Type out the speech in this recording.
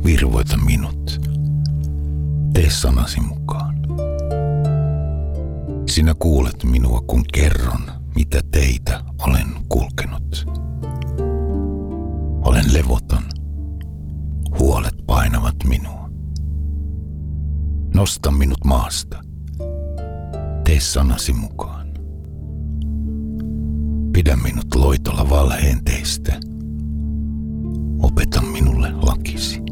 virvoita minut. Tee sanasi mukaan. Sinä kuulet minua, kun kerron, mitä teitä olen kulkenut. Olen levoton. Huolet painavat minua. Nosta minut maasta. Tee sanasi mukaan. Pidä minut loitolla valheen teistä. Opeta minulle lakisi.